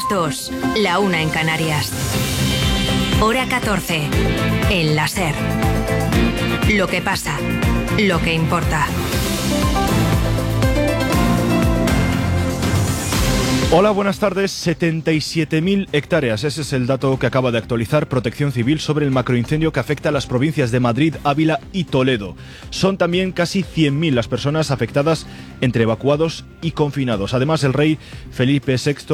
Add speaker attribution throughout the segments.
Speaker 1: 2, la 1 en Canarias. Hora 14, en la SER. Lo que pasa, lo que importa.
Speaker 2: Hola, buenas tardes. 77.000 hectáreas. Ese es el dato que acaba de actualizar Protección Civil sobre el macroincendio que afecta a las provincias de Madrid, Ávila y Toledo. Son también casi 100.000 las personas afectadas entre evacuados y confinados. Además, el rey Felipe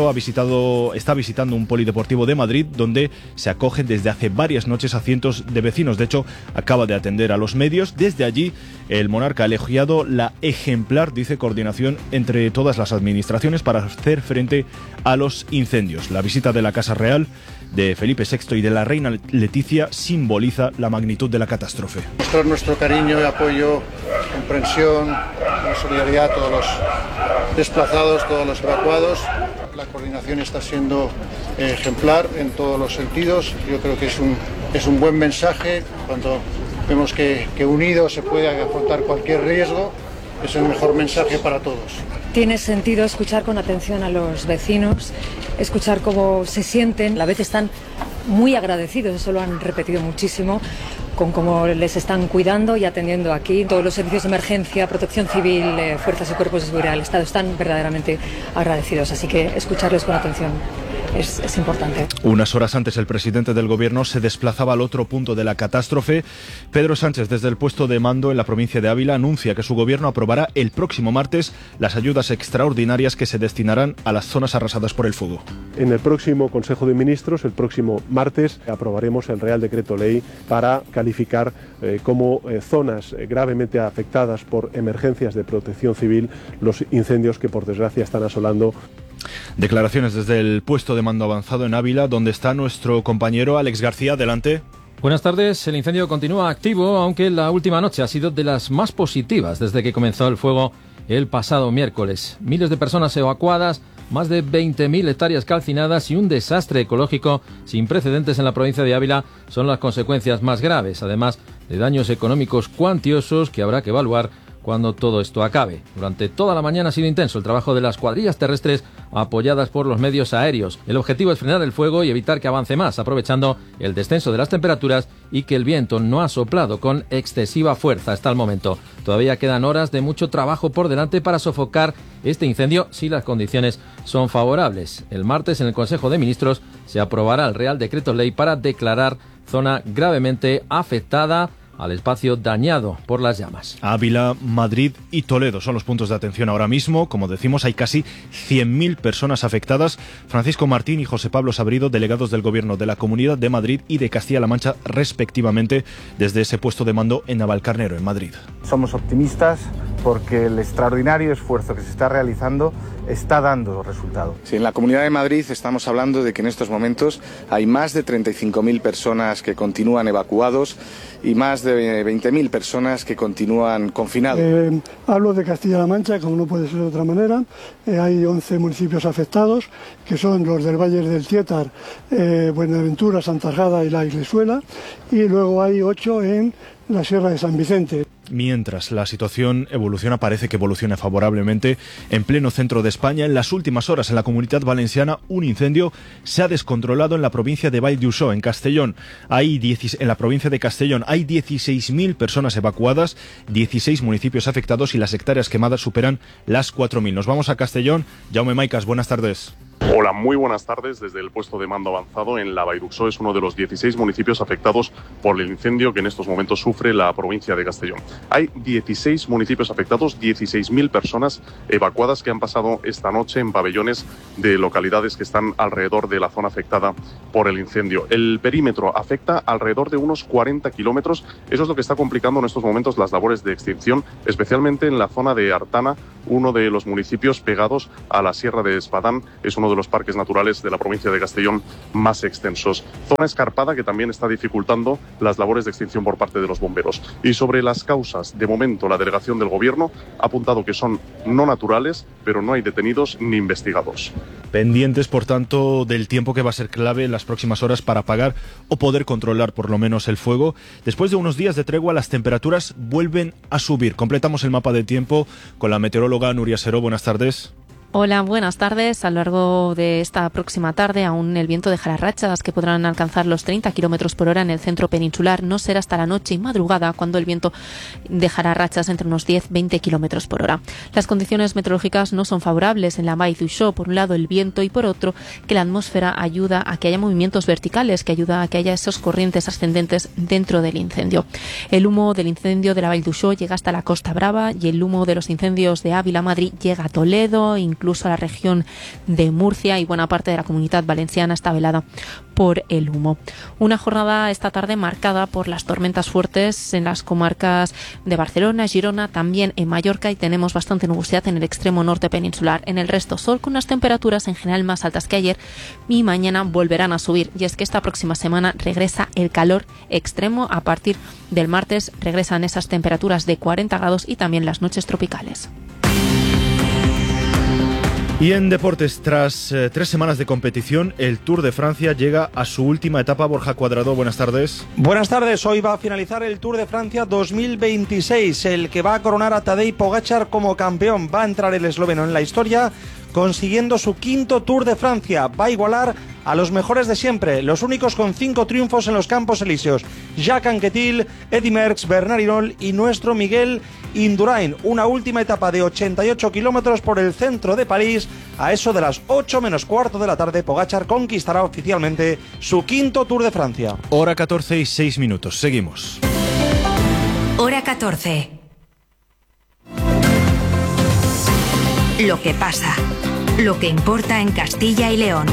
Speaker 2: VI está visitando un polideportivo de Madrid donde se acogen desde hace varias noches a cientos de vecinos. De hecho, acaba de atender a los medios. Desde allí, el monarca ha elogiado la ejemplar, dice, coordinación entre todas las administraciones para hacer frente a los incendios. La visita de la Casa Real de Felipe VI y de la reina Leticia simboliza la magnitud de la catástrofe.
Speaker 3: Mostrar nuestro cariño y apoyo, comprensión, solidaridad a todos los desplazados, todos los evacuados. La coordinación está siendo ejemplar en todos los sentidos. Yo creo que es un buen mensaje cuando vemos que unidos se puede afrontar cualquier riesgo. Es el mejor mensaje para todos.
Speaker 4: Tiene sentido escuchar con atención a los vecinos, escuchar cómo se sienten. A la vez están muy agradecidos, eso lo han repetido muchísimo, con cómo les están cuidando y atendiendo aquí. Todos los servicios de emergencia, protección civil, fuerzas y cuerpos de seguridad del Estado están verdaderamente agradecidos. Así que escucharles con atención es importante.
Speaker 2: Unas horas antes, el presidente del Gobierno se desplazaba al otro punto de la catástrofe. Pedro Sánchez, desde el puesto de mando en la provincia de Ávila, anuncia que su Gobierno aprobará el próximo martes las ayudas extraordinarias que se destinarán a las zonas arrasadas por el fuego.
Speaker 5: En el próximo Consejo de Ministros, el próximo martes, aprobaremos el Real Decreto Ley para calificar como zonas gravemente afectadas por emergencias de protección civil los incendios que, por desgracia, están asolando.
Speaker 2: Declaraciones desde el puesto de mando avanzado en Ávila, donde está nuestro compañero Alex García. Adelante.
Speaker 6: Buenas tardes. El incendio continúa activo, aunque la última noche ha sido de las más positivas desde que comenzó el fuego el pasado miércoles. Miles de personas evacuadas, más de 20.000 hectáreas calcinadas y un desastre ecológico sin precedentes en la provincia de Ávila son las consecuencias más graves, además de daños económicos cuantiosos que habrá que evaluar cuando todo esto acabe. Durante toda la mañana ha sido intenso el trabajo de las cuadrillas terrestres apoyadas por los medios aéreos. El objetivo es frenar el fuego y evitar que avance más, aprovechando el descenso de las temperaturas y que el viento no ha soplado con excesiva fuerza hasta el momento. Todavía quedan horas de mucho trabajo por delante para sofocar este incendio si las condiciones son favorables. El martes en el Consejo de Ministros se aprobará el Real Decreto Ley para declarar zona gravemente afectada al espacio dañado por las llamas.
Speaker 2: Ávila, Madrid y Toledo son los puntos de atención ahora mismo. Como decimos, hay casi 100.000 personas afectadas. Francisco Martín y José Pablo Sabrido, delegados del Gobierno de la Comunidad de Madrid y de Castilla-La Mancha, respectivamente, desde ese puesto de mando en Navalcarnero, en Madrid.
Speaker 7: Somos optimistas porque el extraordinario esfuerzo que se está realizando está dando resultado.
Speaker 8: Sí, en la Comunidad de Madrid estamos hablando de que en estos momentos hay más de 35.000 personas que continúan evacuados y más de 20.000 personas que continúan confinados.
Speaker 9: Hablo de Castilla-La Mancha, como no puede ser de otra manera. Hay 11 municipios afectados, que son los del Valle del Tietar, Buenaventura, Santa Jada y La Iglesuela, y luego hay 8 en la Sierra de San Vicente.
Speaker 2: Mientras la situación evoluciona, parece que evoluciona favorablemente en pleno centro de España. En las últimas horas en la Comunidad Valenciana un incendio se ha descontrolado en la provincia de Vall d'Uixó, en Castellón. En la provincia de Castellón hay 16.000 personas evacuadas, 16 municipios afectados y las hectáreas quemadas superan las 4.000. Nos vamos a Castellón. Jaume Maicas, buenas tardes.
Speaker 10: Hola, muy buenas tardes. Desde el puesto de mando avanzado en la Vall d'Uixó es uno de los 16 municipios afectados por el incendio que en estos momentos sufre la provincia de Castellón. Hay 16 municipios afectados, 16.000 personas evacuadas que han pasado esta noche en pabellones de localidades que están alrededor de la zona afectada por el incendio. El perímetro afecta alrededor de unos 40 kilómetros. Eso es lo que está complicando en estos momentos las labores de extinción, especialmente en la zona de Artana, uno de los municipios pegados a la Sierra de Espadán. Es uno de los parques naturales de la provincia de Castellón más extensos. Zona escarpada que también está dificultando las labores de extinción por parte de los bomberos. Y sobre las causas, de momento la delegación del Gobierno ha apuntado que son no naturales, pero no hay detenidos ni investigados.
Speaker 2: Pendientes, por tanto, del tiempo que va a ser clave en las próximas horas para apagar o poder controlar por lo menos el fuego. Después de unos días de tregua, las temperaturas vuelven a subir. Completamos el mapa de tiempo con la meteoróloga Nuria Seró. Buenas tardes.
Speaker 11: Hola, buenas tardes. A lo largo de esta próxima tarde aún el viento dejará rachas que podrán alcanzar los 30 km por hora en el centro peninsular. No será hasta la noche y madrugada cuando el viento dejará rachas entre unos 10-20 km por hora. Las condiciones meteorológicas no son favorables en la Vall d'Uixó. Por un lado el viento y por otro que la atmósfera ayuda a que haya movimientos verticales, que ayuda a que haya esas corrientes ascendentes dentro del incendio. El humo del incendio de la Vall d'Uixó llega hasta la Costa Brava y el humo de los incendios de Ávila, Madrid, llega a Toledo, incluso a la región de Murcia, y buena parte de la Comunidad Valenciana está velada por el humo. Una jornada esta tarde marcada por las tormentas fuertes en las comarcas de Barcelona, Girona, también en Mallorca, y tenemos bastante nubosidad en el extremo norte peninsular. En el resto, sol con unas temperaturas en general más altas que ayer, y mañana volverán a subir. Y es que esta próxima semana regresa el calor extremo. A partir del martes regresan esas temperaturas de 40 grados y también las noches tropicales.
Speaker 2: Y en deportes, tras 3 semanas de competición, el Tour de Francia llega a su última etapa. Borja Cuadrado, buenas tardes.
Speaker 12: Buenas tardes, hoy va a finalizar el Tour de Francia 2026, el que va a coronar a Tadej Pogačar como campeón. Va a entrar el esloveno en la historia, consiguiendo su 5º Tour de Francia. Va a igualar a los mejores de siempre, los únicos con 5 triunfos en los Campos Elíseos: Jacques Anquetil, Eddy Merckx, Bernard Hinault y nuestro Miguel Indurain. Una última etapa de 88 kilómetros por el centro de París. A eso de las 8 menos cuarto de la tarde, Pogačar conquistará oficialmente su 5º Tour de Francia.
Speaker 2: Hora 14 y 6 minutos. Seguimos.
Speaker 1: Hora 14. Lo que pasa. Lo que importa en Castilla y León.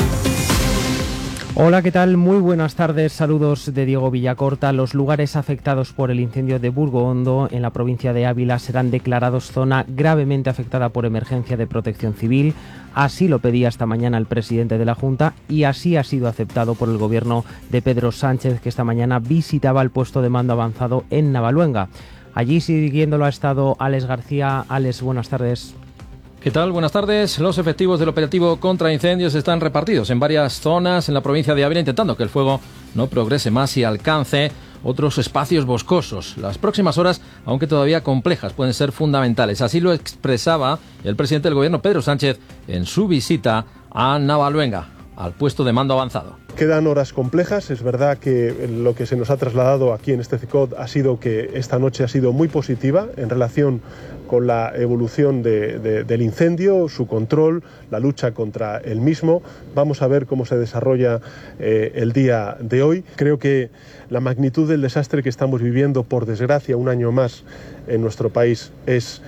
Speaker 13: Hola, ¿qué tal? Muy buenas tardes. Saludos de Diego Villacorta. Los lugares afectados por el incendio de Burgoondo en la provincia de Ávila serán declarados zona gravemente afectada por emergencia de protección civil. Así lo pedía esta mañana el presidente de la Junta y así ha sido aceptado por el gobierno de Pedro Sánchez, que esta mañana visitaba el puesto de mando avanzado en Navaluenga. Allí siguiéndolo ha estado Alex García. Alex, buenas tardes.
Speaker 6: ¿Qué tal? Buenas tardes. Los efectivos del operativo contra incendios están repartidos en varias zonas en la provincia de Ávila, intentando que el fuego no progrese más y alcance otros espacios boscosos. Las próximas horas, aunque todavía complejas, pueden ser fundamentales. Así lo expresaba el presidente del gobierno, Pedro Sánchez, en su visita a Navaluenga, al puesto de mando avanzado.
Speaker 5: Quedan horas complejas. Es verdad que lo que se nos ha trasladado aquí en este CICOD ha sido que esta noche ha sido muy positiva en relación con la evolución del incendio, su control, la lucha contra el mismo. Vamos a ver cómo se desarrolla el día de hoy. Creo que la magnitud del desastre que estamos viviendo, por desgracia, un año más en nuestro país, es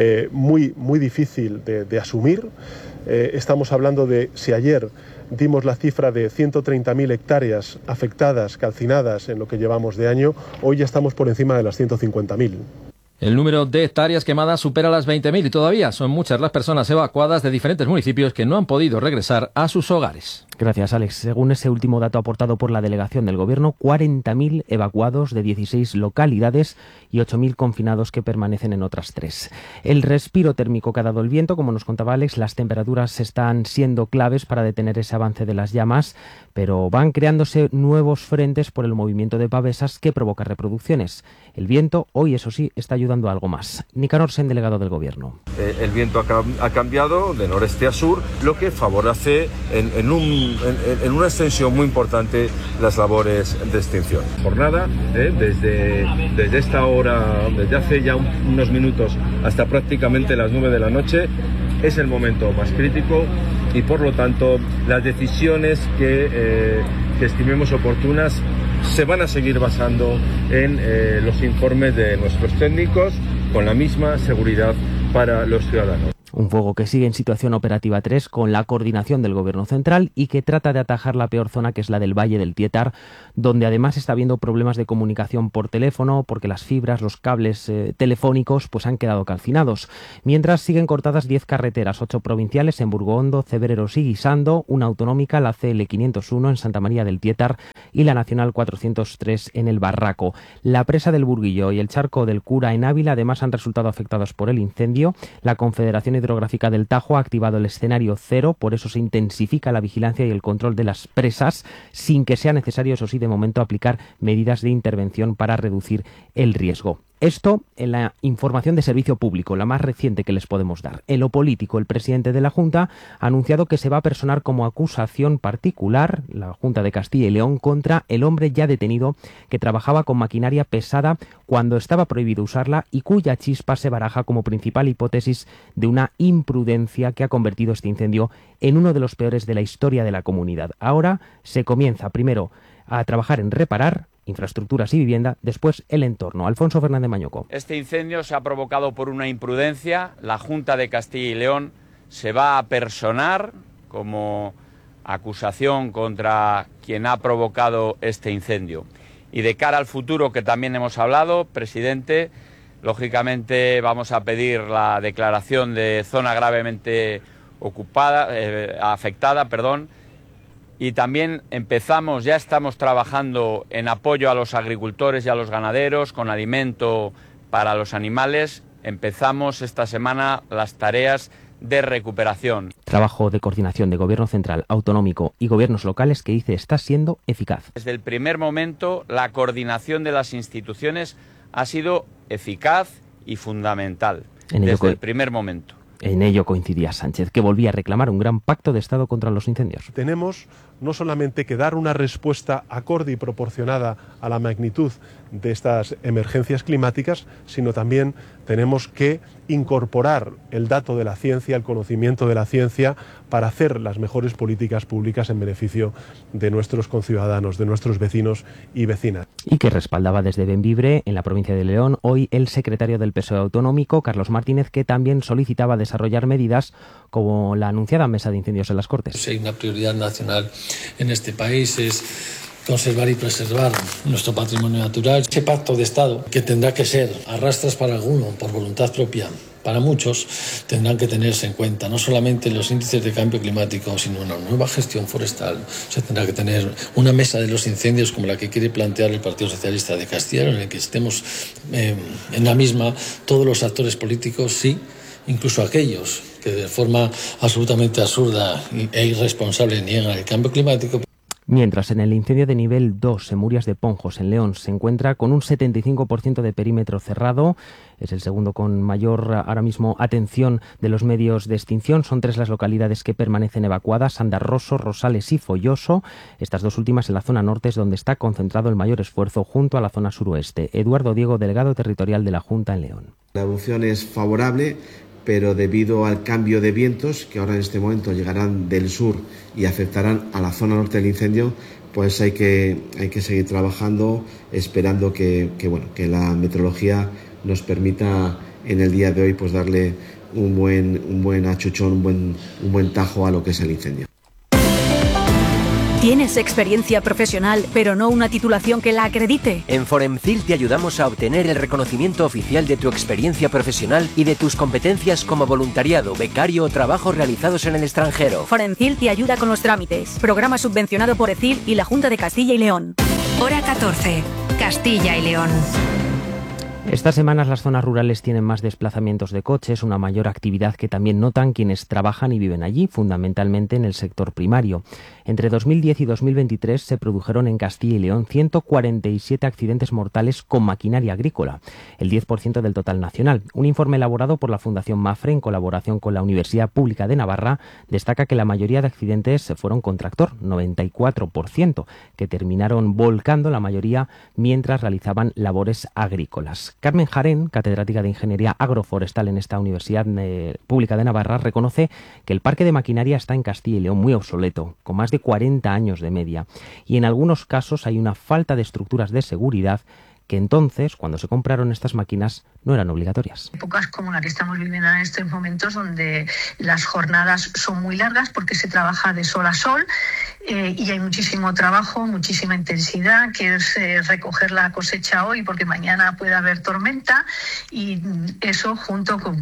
Speaker 5: muy difícil de asumir. Estamos hablando de, si ayer dimos la cifra de 130.000 hectáreas afectadas, calcinadas en lo que llevamos de año, hoy ya estamos por encima de las 150.000.
Speaker 6: El número de hectáreas quemadas supera las 20.000 y todavía son muchas las personas evacuadas de diferentes municipios que no han podido regresar a sus hogares.
Speaker 13: Gracias, Alex. Según ese último dato aportado por la delegación del Gobierno, 40.000 evacuados de 16 localidades y 8.000 confinados que permanecen en otras 3. El respiro térmico que ha dado el viento, como nos contaba Alex, las temperaturas están siendo claves para detener ese avance de las llamas, pero van creándose nuevos frentes por el movimiento de pavesas que provoca reproducciones. El viento, hoy eso sí, está ayudando a algo más. Nicanor Sen, delegado del Gobierno.
Speaker 14: El viento ha cambiado de noreste a sur, lo que favorece en una extensión muy importante las labores de extinción. Jornada, desde esta hora, desde hace ya unos minutos hasta prácticamente las 9 de la noche, es el momento más crítico y por lo tanto las decisiones que estimemos oportunas se van a seguir basando en los informes de nuestros técnicos con la misma seguridad para los ciudadanos.
Speaker 13: Un fuego que sigue en situación operativa 3 con la coordinación del Gobierno central y que trata de atajar la peor zona, que es la del Valle del Tietar, donde además está habiendo problemas de comunicación por teléfono porque las fibras, los cables telefónicos pues han quedado calcinados. Mientras siguen cortadas 10 carreteras, 8 provinciales en Burgoondo, Cebreros y Guisando, una autonómica, la CL 501 en Santa María del Tietar y la Nacional 403 en el Barraco. La presa del Burguillo y el charco del Cura en Ávila además han resultado afectados por el incendio. La Confederación Hidrográfica del Tajo ha activado el escenario 0, por eso se intensifica la vigilancia y el control de las presas, sin que sea necesario, eso sí, de momento aplicar medidas de intervención para reducir el riesgo. Esto en la información de servicio público, la más reciente que les podemos dar. En lo político, el presidente de la Junta ha anunciado que se va a personar como acusación particular, la Junta de Castilla y León, contra el hombre ya detenido que trabajaba con maquinaria pesada cuando estaba prohibido usarla y cuya chispa se baraja como principal hipótesis de una imprudencia que ha convertido este incendio en uno de los peores de la historia de la comunidad. Ahora se comienza primero a trabajar en reparar infraestructuras y vivienda, después el entorno. Alfonso Fernández Mañoco.
Speaker 15: Este incendio se ha provocado por una imprudencia. La Junta de Castilla y León se va a personar como acusación contra quien ha provocado este incendio. Y de cara al futuro, que también hemos hablado, presidente, lógicamente vamos a pedir la declaración de zona gravemente afectada, y también ya estamos trabajando en apoyo a los agricultores y a los ganaderos con alimento para los animales. Empezamos esta semana las tareas de recuperación.
Speaker 13: Trabajo de coordinación de Gobierno central, autonómico y gobiernos locales que dice está siendo eficaz.
Speaker 15: Desde el primer momento, la coordinación de las instituciones ha sido eficaz y fundamental. Desde el primer momento.
Speaker 13: En ello coincidía Sánchez, que volvía a reclamar un gran pacto de Estado contra los incendios.
Speaker 5: Tenemos no solamente que dar una respuesta acorde y proporcionada a la magnitud de estas emergencias climáticas, sino también tenemos que incorporar el dato de la ciencia, el conocimiento de la ciencia, para hacer las mejores políticas públicas en beneficio de nuestros conciudadanos, de nuestros vecinos y vecinas.
Speaker 13: Y que respaldaba desde Bembibre, en la provincia de León, hoy el secretario del PSOE autonómico, Carlos Martínez, que también solicitaba desarrollar medidas como la anunciada mesa de incendios en las Cortes.
Speaker 16: Si hay una prioridad nacional en este país es conservar y preservar nuestro patrimonio natural. Ese pacto de Estado, que tendrá que ser arrastras para alguno por voluntad propia, para muchos tendrán que tenerse en cuenta no solamente los índices de cambio climático, sino una nueva gestión forestal. Se tendrá que tener una mesa de los incendios como la que quiere plantear el Partido Socialista de Castilla, en el que estemos en la misma todos los actores políticos, sí, incluso aquellos que de forma absolutamente absurda e irresponsable niegan el cambio climático.
Speaker 13: Mientras en el incendio de nivel 2 en Murias de Ponjos, en León, se encuentra con un 75% de perímetro cerrado. Es el segundo con mayor ahora mismo atención de los medios de extinción. Son 3 las localidades que permanecen evacuadas: Andarroso, Rosales y Folloso. Estas 2 últimas en la zona norte es donde está concentrado el mayor esfuerzo, junto a la zona suroeste. Eduardo Diego, delegado territorial de la Junta en León.
Speaker 17: La evolución es favorable, pero debido al cambio de vientos que ahora en este momento llegarán del sur y afectarán a la zona norte del incendio, pues hay que seguir trabajando, esperando que la meteorología nos permita en el día de hoy pues darle un buen achuchón, un buen tajo a lo que es el incendio.
Speaker 18: ¿Tienes experiencia profesional, pero no una titulación que la acredite?
Speaker 19: En Foremcil te ayudamos a obtener el reconocimiento oficial de tu experiencia profesional y de tus competencias como voluntariado, becario o trabajos realizados en el extranjero.
Speaker 18: Foremcil te ayuda con los trámites. Programa subvencionado por ECIL y la Junta de Castilla y León.
Speaker 1: Hora 14. Castilla y León.
Speaker 13: Estas semanas las zonas rurales tienen más desplazamientos de coches, una mayor actividad que también notan quienes trabajan y viven allí, fundamentalmente en el sector primario. Entre 2010 y 2023 se produjeron en Castilla y León 147 accidentes mortales con maquinaria agrícola, el 10% del total nacional. Un informe elaborado por la Fundación Mafre en colaboración con la Universidad Pública de Navarra destaca que la mayoría de accidentes fueron con tractor, 94%, que terminaron volcando la mayoría mientras realizaban labores agrícolas. Carmen Jarén, catedrática de Ingeniería Agroforestal en esta Universidad Pública de Navarra, reconoce que el parque de maquinaria está en Castilla y León muy obsoleto, con más de 40 años de media, y en algunos casos hay una falta de estructuras de seguridad que entonces, cuando se compraron estas máquinas, no eran obligatorias.
Speaker 20: Épocas como la que estamos viviendo en estos momentos, donde las jornadas son muy largas porque se trabaja de sol a sol y hay muchísimo trabajo, muchísima intensidad, que es recoger la cosecha hoy porque mañana puede haber tormenta, y eso junto con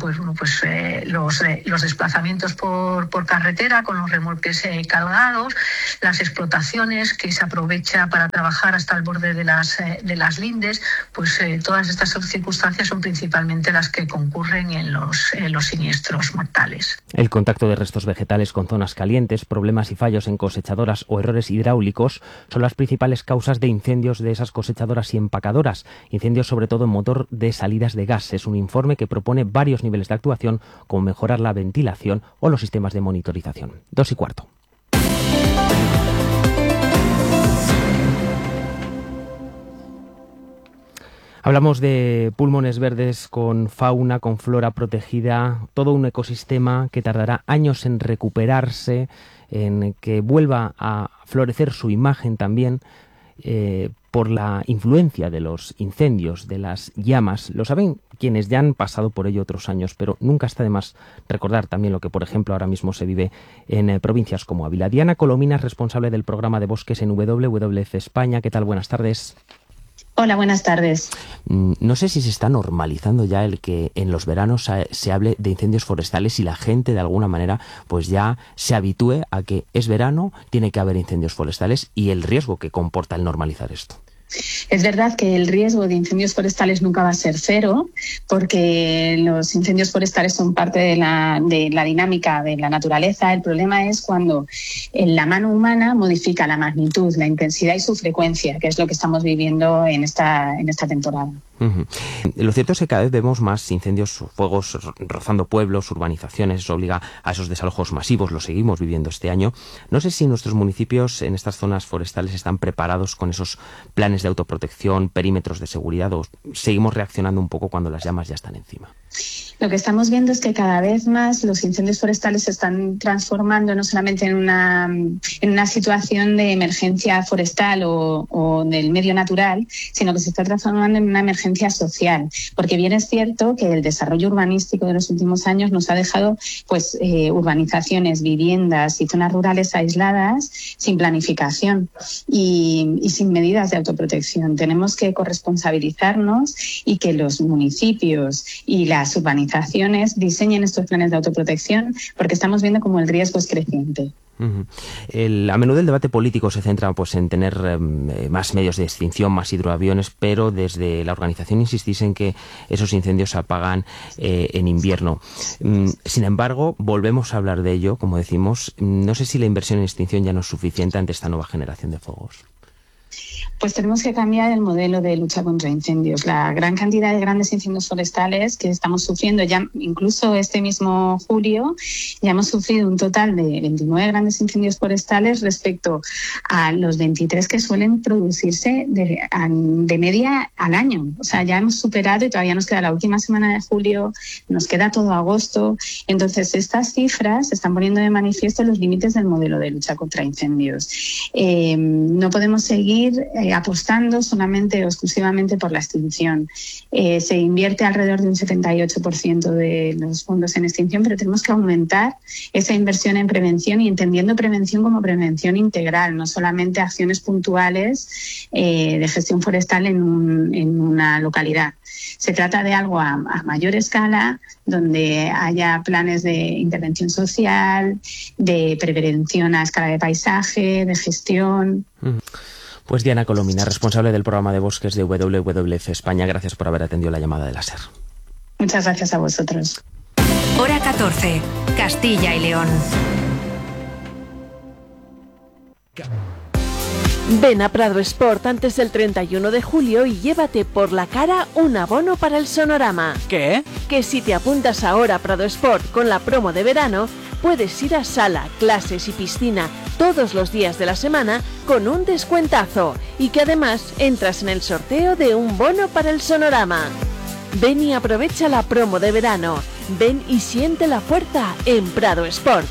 Speaker 20: los desplazamientos por carretera con los remolques cargados, las explotaciones que se aprovecha para trabajar hasta el borde de las lindes, todas estas circunstancias son principalmente las que concurren en los siniestros mortales.
Speaker 13: El contacto de restos vegetales con zonas calientes, problemas y fallos en cosechadoras cosechadoras o errores hidráulicos son las principales causas de incendios de esas cosechadoras y empacadoras. Incendios sobre todo en motor de salidas de gas. Es un informe que propone varios niveles de actuación, como mejorar la ventilación o los sistemas de monitorización. 2:15. Hablamos de pulmones verdes con fauna, con flora protegida, todo un ecosistema que tardará años en recuperarse, en que vuelva a florecer su imagen también por la influencia de los incendios, de las llamas. Lo saben quienes ya han pasado por ello otros años, pero nunca está de más recordar también lo que, por ejemplo, ahora mismo se vive en provincias como Ávila. Diana Colomina es responsable del programa de bosques en WWF España. ¿Qué tal? Buenas tardes.
Speaker 21: Hola, buenas tardes.
Speaker 13: No sé si se está normalizando ya el que en los veranos se hable de incendios forestales y la gente de alguna manera pues ya se habitúe a que es verano, tiene que haber incendios forestales y el riesgo que comporta el normalizar esto.
Speaker 21: Es verdad que el riesgo de incendios forestales nunca va a ser cero, porque los incendios forestales son parte de la dinámica de la naturaleza. El problema es cuando la mano humana modifica la magnitud, la intensidad y su frecuencia, que es lo que estamos viviendo en esta temporada.
Speaker 13: Uh-huh. Lo cierto es que cada vez vemos más incendios, fuegos rozando pueblos, urbanizaciones. Eso obliga a esos desalojos masivos. Lo seguimos viviendo este año. No sé si nuestros municipios en estas zonas forestales están preparados con esos planes de autoprotección, perímetros de seguridad, o seguimos reaccionando un poco cuando las llamas ya están encima.
Speaker 21: Lo que estamos viendo es que cada vez más los incendios forestales se están transformando no solamente en una situación de emergencia forestal o del medio natural, sino que se está transformando en una emergencia social. Porque bien es cierto que el desarrollo urbanístico de los últimos años nos ha dejado urbanizaciones, viviendas y zonas rurales aisladas sin planificación y sin medidas de autoprotección. Tenemos que corresponsabilizarnos y que los municipios y las urbanizaciones diseñen estos planes de autoprotección, porque estamos viendo como el riesgo es creciente.
Speaker 13: Uh-huh. A menudo el debate político se centra pues en tener más medios de extinción, más hidroaviones, pero desde la organización insistís en que esos incendios se apagan en invierno. Sin embargo, volvemos a hablar de ello, como decimos. No sé si la inversión en extinción ya no es suficiente ante esta nueva generación de fuegos.
Speaker 21: Pues tenemos que cambiar el modelo de lucha contra incendios. La gran cantidad de grandes incendios forestales que estamos sufriendo, ya incluso este mismo julio, ya hemos sufrido un total de 29 grandes incendios forestales respecto a los 23 que suelen producirse de media al año. O sea, ya hemos superado y todavía nos queda la última semana de julio, nos queda todo agosto. Entonces, estas cifras están poniendo de manifiesto los límites del modelo de lucha contra incendios. No podemos seguir apostando solamente o exclusivamente por la extinción. Se invierte alrededor de un 78% de los fondos en extinción, pero tenemos que aumentar esa inversión en prevención y entendiendo prevención como prevención integral, no solamente acciones puntuales de gestión forestal en una localidad. Se trata de algo a mayor escala, donde haya planes de intervención social, de prevención a escala de paisaje, de gestión.
Speaker 13: Pues Diana Colomina, responsable del programa de bosques de WWF España, gracias por haber atendido la llamada de la SER.
Speaker 21: Muchas gracias a vosotros.
Speaker 1: Hora 14, Castilla y León.
Speaker 22: Ven a Prado Sport antes del 31 de julio y llévate por la cara un abono para el sonorama.
Speaker 23: ¿Qué?
Speaker 22: Que si te apuntas ahora a Prado Sport con la promo de verano, puedes ir a sala, clases y piscina todos los días de la semana con un descuentazo y que además entras en el sorteo de un bono para el sonorama. Ven y aprovecha la promo de verano. Ven y siente la fuerza en Prado Sport.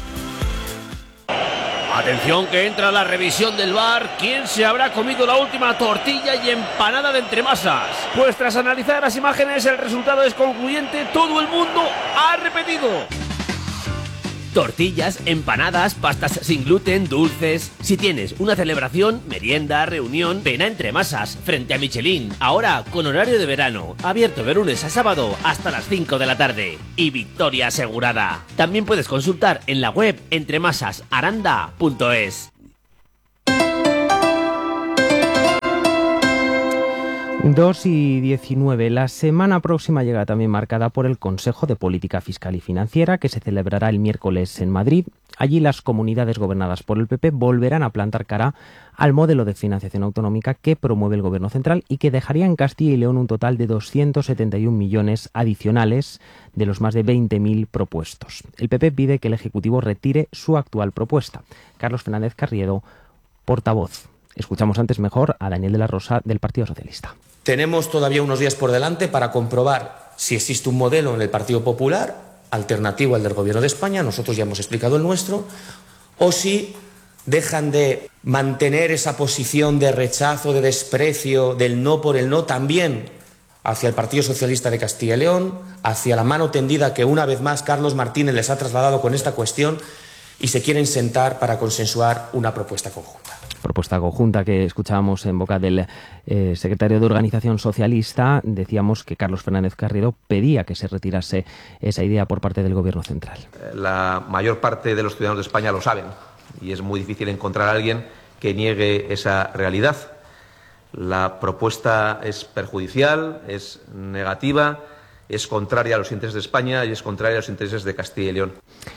Speaker 24: Atención que entra la revisión del VAR. ¿Quién se habrá comido la última tortilla y empanada de entremasas? Pues tras analizar las imágenes el resultado es concluyente. Todo el mundo ha repetido. Tortillas, empanadas, pastas sin gluten, dulces. Si tienes una celebración, merienda, reunión, ven a Entremasas, frente a Michelin. Ahora con horario de verano, abierto de lunes a sábado hasta las 5 de la tarde. Y victoria asegurada. También puedes consultar en la web entremasasaranda.es.
Speaker 13: 2:19. La semana próxima llega también marcada por el Consejo de Política Fiscal y Financiera, que se celebrará el miércoles en Madrid. Allí las comunidades gobernadas por el PP volverán a plantar cara al modelo de financiación autonómica que promueve el Gobierno central y que dejaría en Castilla y León un total de 271 millones adicionales de los más de 20.000 propuestos. El PP pide que el Ejecutivo retire su actual propuesta. Carlos Fernández Carriedo, portavoz. Escuchamos antes mejor a Daniel de la Rosa, del Partido Socialista.
Speaker 3: Tenemos todavía unos días por delante para comprobar si existe un modelo en el Partido Popular alternativo al del Gobierno de España, nosotros ya hemos explicado el nuestro, o si dejan de mantener esa posición de rechazo, de desprecio, del no por el no, también hacia el Partido Socialista de Castilla y León, hacia la mano tendida que una vez más Carlos Martínez les ha trasladado con esta cuestión, y se quieren sentar para consensuar una propuesta conjunta.
Speaker 13: Propuesta conjunta que escuchábamos en boca del secretario de Organización Socialista. Decíamos que Carlos Fernández Carriedo pedía que se retirase esa idea por parte del Gobierno central.
Speaker 4: La mayor parte de los ciudadanos de España lo saben y es muy difícil encontrar a alguien que niegue esa realidad. La propuesta es perjudicial, es negativa, es contraria a los intereses de España y es contraria a los intereses de Castilla y León.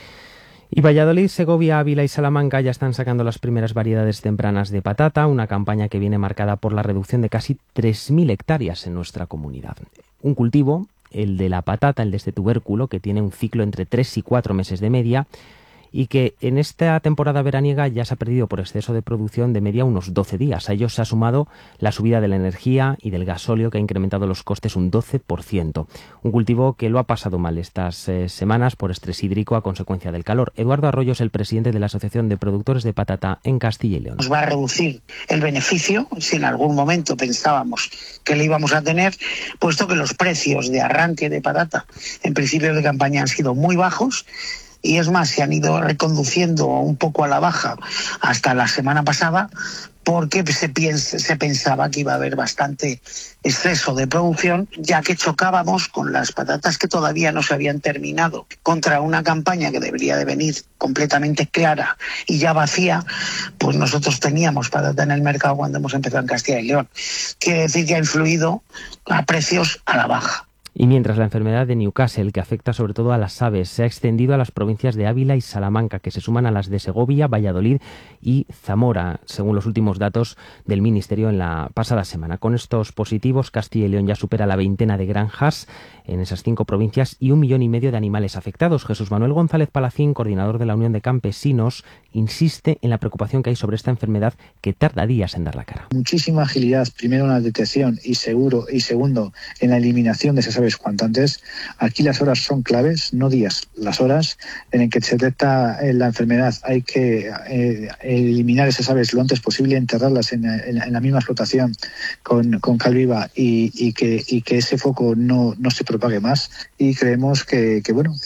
Speaker 13: Y Valladolid, Segovia, Ávila y Salamanca ya están sacando las primeras variedades tempranas de patata, una campaña que viene marcada por la reducción de casi 3.000 hectáreas en nuestra comunidad. Un cultivo, el de la patata, el de este tubérculo, que tiene un ciclo entre 3 y 4 meses de media, y que en esta temporada veraniega ya se ha perdido por exceso de producción de media unos 12 días. A ello se ha sumado la subida de la energía y del gasóleo, que ha incrementado los costes un 12%. Un cultivo que lo ha pasado mal estas semanas por estrés hídrico a consecuencia del calor. Eduardo Arroyo es el presidente de la Asociación de Productores de Patata en Castilla y León.
Speaker 7: Nos va a reducir el beneficio, si en algún momento pensábamos que le íbamos a tener, puesto que los precios de arranque de patata en principio de campaña han sido muy bajos. Y es más, se han ido reconduciendo un poco a la baja hasta la semana pasada porque se pensaba que iba a haber bastante exceso de producción, ya que chocábamos con las patatas que todavía no se habían terminado, contra una campaña que debería de venir completamente clara y ya vacía. Pues nosotros teníamos patata en el mercado cuando hemos empezado en Castilla y León. Quiere decir que ha influido a precios a la baja.
Speaker 13: Y mientras la enfermedad de Newcastle, que afecta sobre todo a las aves, se ha extendido a las provincias de Ávila y Salamanca, que se suman a las de Segovia, Valladolid y Zamora, según los últimos datos del Ministerio en la pasada semana. Con estos positivos, Castilla y León ya supera la veintena de granjas en esas 5 provincias y 1,5 millones de animales afectados. Jesús Manuel González Palacín, coordinador de la Unión de Campesinos, insiste en la preocupación que hay sobre esta enfermedad que tarda días en dar la cara.
Speaker 23: Muchísima agilidad, primero en la detección y segundo en la eliminación de esas aves cuanto antes. Aquí las horas son claves, no días, las horas en el que se detecta la enfermedad. Hay que eliminar esas aves lo antes posible, enterrarlas en la misma explotación con cal viva y que ese foco no se propague más. Y creemos que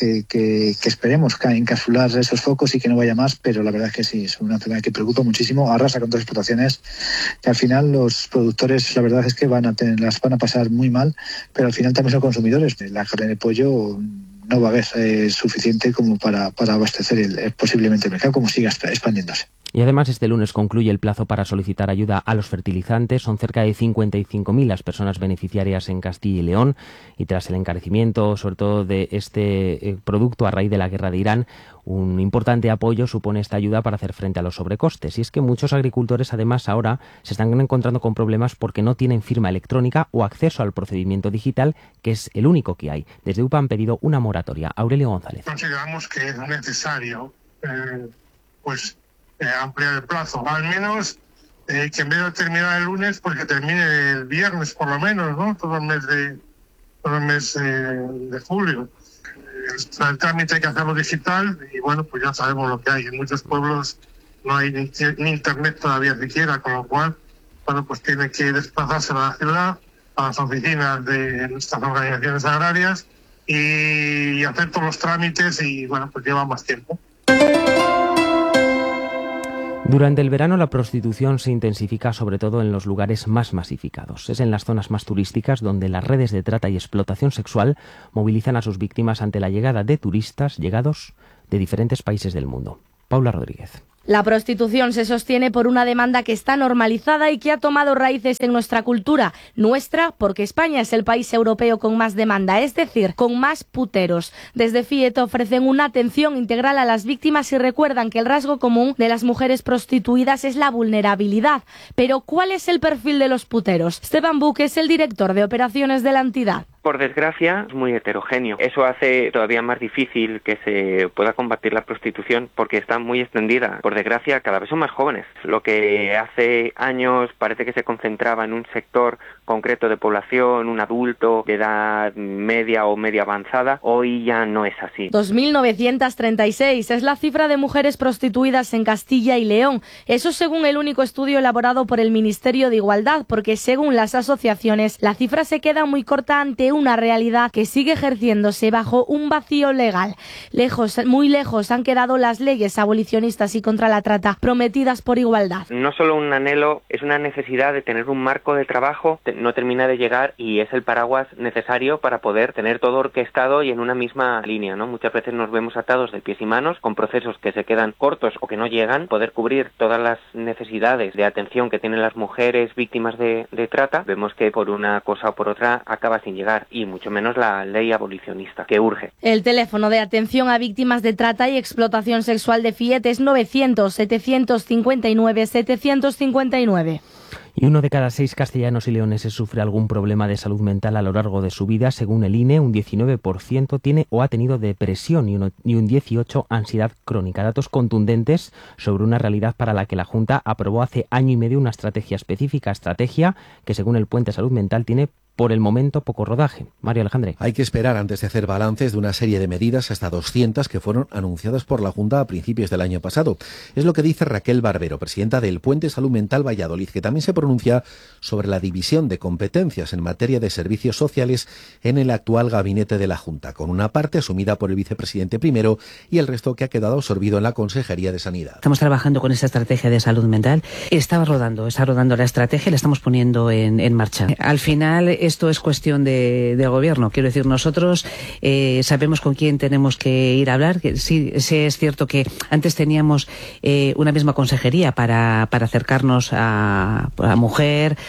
Speaker 23: esperemos encapsular esos focos y que no vaya más, pero la verdad es que sí, es una enfermedad que preocupa muchísimo, arrasa con todas las explotaciones y al final los productores la verdad es que las van a pasar muy mal, pero al final también son consumidores. La carne de pollo no va a haber suficiente como para abastecer posiblemente el mercado, como siga expandiéndose.
Speaker 13: Y además este lunes concluye el plazo para solicitar ayuda a los fertilizantes. Son cerca de 55.000 las personas beneficiarias en Castilla y León, y tras el encarecimiento sobre todo de este producto a raíz de la guerra de Irán, un importante apoyo supone esta ayuda para hacer frente a los sobrecostes. Y es que muchos agricultores además ahora se están encontrando con problemas porque no tienen firma electrónica o acceso al procedimiento digital, que es el único que hay. Desde UPA han pedido una moratoria. Aurelio González.
Speaker 25: Consideramos que es necesario ampliar el plazo, al menos que en vez de terminar el lunes, pues que termine el viernes por lo menos, ¿no? Todo el mes de julio. El trámite hay que hacerlo digital y bueno, pues ya sabemos lo que hay. En muchos pueblos no hay ni internet todavía siquiera, con lo cual, bueno, pues tiene que desplazarse a la ciudad, a las oficinas de nuestras organizaciones agrarias y hacer todos los trámites y bueno, pues lleva más tiempo.
Speaker 13: Durante el verano la prostitución se intensifica sobre todo en los lugares más masificados. Es en las zonas más turísticas donde las redes de trata y explotación sexual movilizan a sus víctimas ante la llegada de turistas llegados de diferentes países del mundo. Paula Rodríguez.
Speaker 8: La prostitución se sostiene por una demanda que está normalizada y que ha tomado raíces en nuestra cultura. Nuestra, porque España es el país europeo con más demanda, es decir, con más puteros. Desde FIET ofrecen una atención integral a las víctimas y recuerdan que el rasgo común de las mujeres prostituidas es la vulnerabilidad. Pero, ¿cuál es el perfil de los puteros? Esteban Buch es el director de operaciones de la entidad.
Speaker 9: Por desgracia, es muy heterogéneo. Eso hace todavía más difícil que se pueda combatir la prostitución porque está muy extendida. Por desgracia, cada vez son más jóvenes. Lo que hace años parece que se concentraba en un sector concreto de población, un adulto de edad media o media avanzada, hoy ya no es así.
Speaker 8: 2.936 es la cifra de mujeres prostituidas en Castilla y León. Eso según el único estudio elaborado por el Ministerio de Igualdad, porque según las asociaciones, la cifra se queda muy corta ante una realidad que sigue ejerciéndose bajo un vacío legal. Muy lejos han quedado las leyes abolicionistas y contra la trata prometidas por Igualdad.
Speaker 9: No solo un anhelo, es una necesidad de tener un marco de trabajo, no termina de llegar y es el paraguas necesario para poder tener todo orquestado y en una misma línea, ¿no? Muchas veces nos vemos atados de pies y manos con procesos que se quedan cortos o que no llegan, poder cubrir todas las necesidades de atención que tienen las mujeres víctimas de trata. Vemos que por una cosa o por otra acaba sin llegar. Y mucho menos la ley abolicionista, que urge.
Speaker 8: El teléfono de atención a víctimas de trata y explotación sexual de FIET es 900-759-759.
Speaker 13: Y 1 de cada 6 castellanos y leoneses sufre algún problema de salud mental a lo largo de su vida. Según el INE, un 19% tiene o ha tenido depresión y un 18% ansiedad crónica. Datos contundentes sobre una realidad para la que la Junta aprobó hace año y medio una estrategia que, según el Puente Salud Mental, tiene por el momento poco rodaje. Mario Alejandre.
Speaker 10: Hay que esperar antes de hacer balances de una serie de medidas, hasta 200, que fueron anunciadas por la Junta a principios del año pasado. Es lo que dice Raquel Barbero, presidenta del Puente Salud Mental Valladolid, que también se pronuncia sobre la división de competencias en materia de servicios sociales en el actual gabinete de la Junta, con una parte asumida por el vicepresidente primero y el resto que ha quedado absorbido en la Consejería de Sanidad.
Speaker 11: Estamos trabajando con esa estrategia de salud mental. Está rodando la estrategia y la estamos poniendo en marcha. Al final, esto es cuestión de gobierno. Quiero decir, nosotros sabemos con quién tenemos que ir a hablar. Sí, es cierto que antes teníamos una misma consejería para acercarnos a mujer,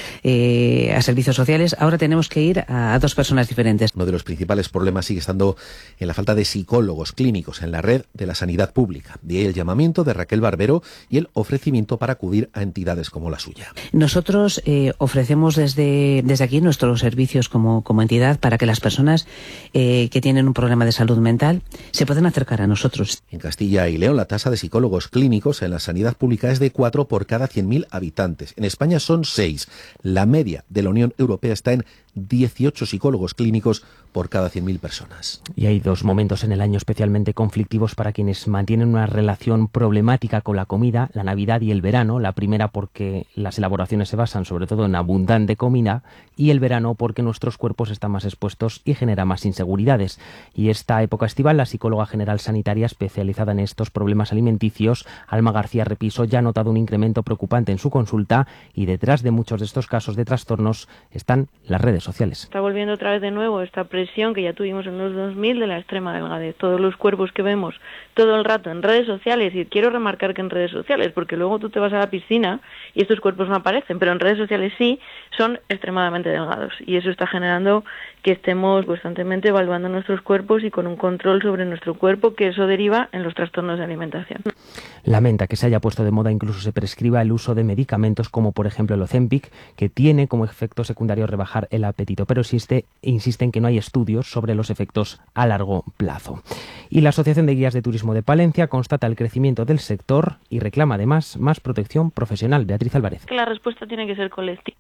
Speaker 11: a servicios sociales. Ahora tenemos que ir a 2 personas diferentes.
Speaker 10: Uno de los principales problemas sigue estando en la falta de psicólogos clínicos en la red de la sanidad pública. De ahí el llamamiento de Raquel Barbero y el ofrecimiento para acudir a entidades como la suya.
Speaker 11: Nosotros ofrecemos desde aquí nuestros servicios como entidad para que las personas que tienen un problema de salud mental se puedan acercar a nosotros.
Speaker 10: En Castilla y León la tasa de psicólogos clínicos en la sanidad pública es de 4 por cada 100.000 habitantes. En España son 6. La media de la Unión Europea está en 18 psicólogos clínicos por cada 100.000 personas.
Speaker 13: Y hay 2 momentos en el año especialmente conflictivos para quienes mantienen una relación problemática con la comida, la Navidad y el verano. La primera porque las elaboraciones se basan sobre todo en abundante comida, y el verano porque nuestros cuerpos están más expuestos y genera más inseguridades. Y esta época estival, la psicóloga general sanitaria especializada en estos problemas alimenticios, Alma García Repiso, ya ha notado un incremento preocupante en su consulta, y detrás de muchos de estos casos de trastornos están las redes sociales.
Speaker 12: Está volviendo otra vez de nuevo esta presión que ya tuvimos en los 2000 de la extrema delgadez. Todos los cuerpos que vemos todo el rato en redes sociales, y quiero remarcar que en redes sociales, porque luego tú te vas a la piscina y estos cuerpos no aparecen, pero en redes sociales sí, son extremadamente delgados, y eso está generando que estemos constantemente evaluando nuestros cuerpos y con un control sobre nuestro cuerpo, que eso deriva en los trastornos de alimentación.
Speaker 13: Lamenta que se haya puesto de moda, incluso se prescriba el uso de medicamentos como por ejemplo el Ozempic, que tiene como efecto secundario rebajar el apetito, pero insiste en que no hay estudios sobre los efectos a largo plazo. Y la Asociación de Guías de Turismo de Palencia constata el crecimiento del sector y reclama además más protección profesional. Beatriz Álvarez.
Speaker 12: Que la respuesta tiene que ser colectiva.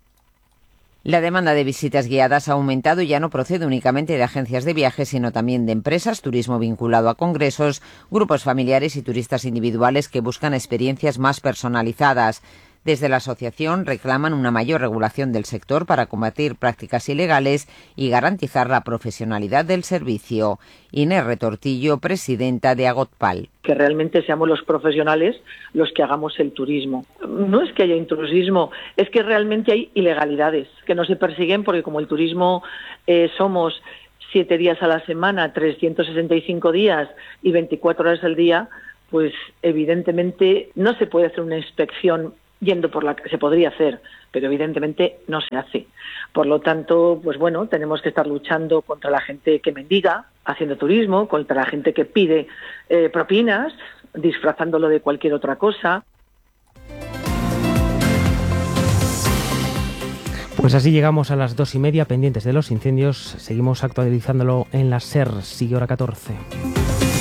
Speaker 26: La demanda de visitas guiadas ha aumentado y ya no procede únicamente de agencias de viajes, sino también de empresas, turismo vinculado a congresos, grupos familiares y turistas individuales que buscan experiencias más personalizadas. Desde la asociación reclaman una mayor regulación del sector para combatir prácticas ilegales y garantizar la profesionalidad del servicio. Inés Retortillo, presidenta de Agotpal.
Speaker 27: Que realmente seamos los profesionales los que hagamos el turismo. No es que haya intrusismo, es que realmente hay ilegalidades que no se persiguen, porque como el turismo somos 7 días a la semana, 365 días y 24 horas al día, pues evidentemente no se puede hacer una inspección yendo por la que se podría hacer, pero evidentemente no se hace. Por lo tanto, pues bueno, tenemos que estar luchando contra la gente que mendiga haciendo turismo, contra la gente que pide propinas, disfrazándolo de cualquier otra cosa.
Speaker 13: Pues así llegamos a las 2:30, pendientes de los incendios. Seguimos actualizándolo en la SER. Sigue Hora 14.